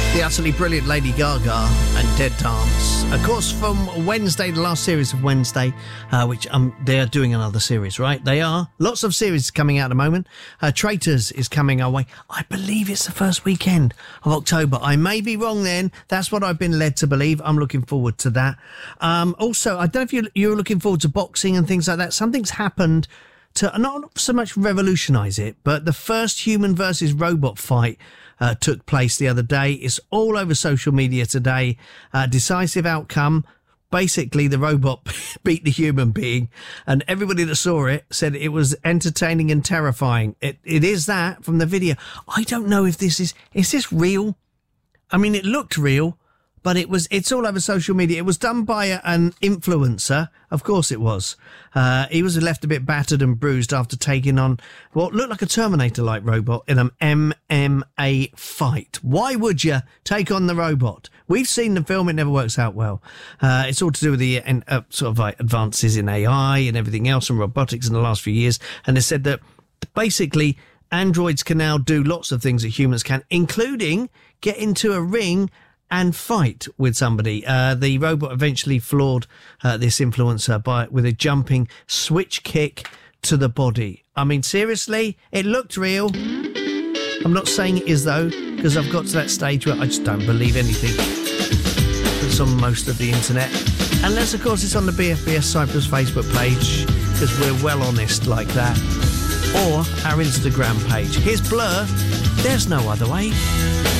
The utterly brilliant Lady Gaga and Dead Dance. Of course, from Wednesday, the last series of Wednesday, which they are doing another series, right? They are. Lots of series coming out at the moment. Traitors is coming our way. I believe it's the first weekend of October. I may be wrong then. That's what I've been led to believe. I'm looking forward to that. Also, I don't know if you're looking forward to boxing and things like that. Something's happened to not so much revolutionise it, but the first human versus robot fight took place the other day. It's all over social media today. Decisive outcome. Basically, the robot beat the human being, and everybody that saw it said it was entertaining and terrifying. It is that from the video. I don't know if this is this real? I mean, it looked real, but it's all over social media. It was done by an influencer. Of course it was. He was left a bit battered and bruised after taking on what looked like a Terminator-like robot in an MMA fight. Why would you take on the robot? We've seen the film. It never works out well. It's all to do with the sort of like advances in AI and everything else and robotics in the last few years. And they said that basically androids can now do lots of things that humans can, including get into a ring and fight with somebody. The robot eventually floored this influencer with a jumping switch kick to the body. I mean, seriously, it looked real. I'm not saying it is, though, because I've got to that stage where I just don't believe anything that's on most of the internet. Unless, of course, it's on the BFBS Cyprus Facebook page, because we're well honest like that. Or our Instagram page. Here's Blur. There's no other way.